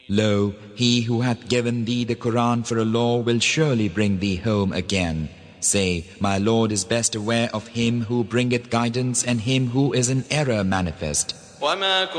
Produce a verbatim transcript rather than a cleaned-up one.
Lo, he who hath given thee the Quran for a law will surely bring thee home again. Say, my Lord is best aware of him who bringeth guidance and him who is in error manifest.